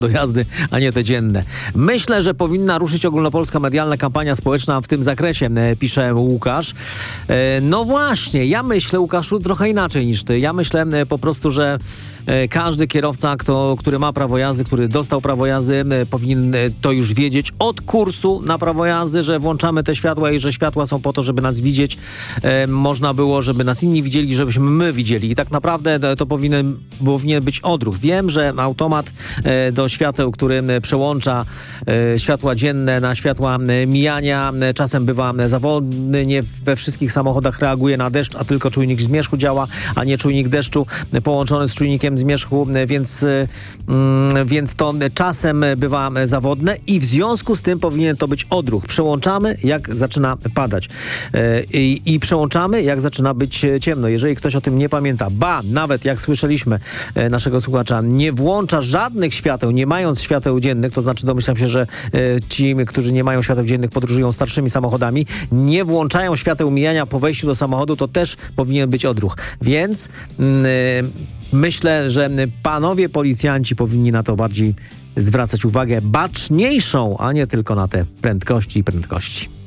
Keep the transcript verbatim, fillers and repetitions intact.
do jazdy, a nie te dzienne. Myślę, że powinna ruszyć ogólnopolska medialna kampania społeczna w tym zakresie, pisze Łukasz. No właśnie, ja myślę, Łukaszu, trochę inaczej niż ty. Ja myślę po prostu, że każdy kierowca, kto, który ma prawo jazdy, który dostał prawo jazdy, powinien to już wiedzieć od kursu na prawo jazdy, że włączamy te światła i że światła są po to, żeby nas widzieć. Można było, żeby nas inni widzieli, żebyśmy my widzieli. I tak naprawdę to powinien, powinien być odruch. Wiem, że automat do świateł, który przełącza e, światła dzienne na światła mijania, czasem bywa zawodny, nie we wszystkich samochodach reaguje na deszcz, a tylko czujnik zmierzchu działa, a nie czujnik deszczu połączony z czujnikiem zmierzchu, więc, mm, więc to czasem bywa zawodne i w związku z tym powinien to być odruch. Przełączamy, jak zaczyna padać e, i, i przełączamy, jak zaczyna być ciemno. Jeżeli ktoś o tym nie pamięta, ba, nawet jak słyszeliśmy e, naszego słuchacza, nie włącza żadnych świateł, nie mając świateł dziennych, to znaczy domyślam się, że y, ci, którzy nie mają świateł dziennych, podróżują starszymi samochodami, nie włączają świateł mijania po wejściu do samochodu, to też powinien być odruch. Więc y, myślę, że panowie policjanci powinni na to bardziej zwracać uwagę baczniejszą, a nie tylko na te prędkości i prędkości.